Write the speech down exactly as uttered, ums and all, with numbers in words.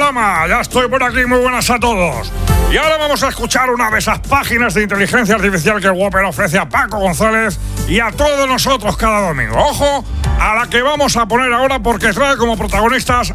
programa. Ya estoy por aquí, muy buenas a todos. Y ahora vamos a escuchar una de esas páginas de inteligencia artificial que el Whopper ofrece a Paco González y a todos nosotros cada domingo. Ojo a la que vamos a poner ahora porque trae como protagonistas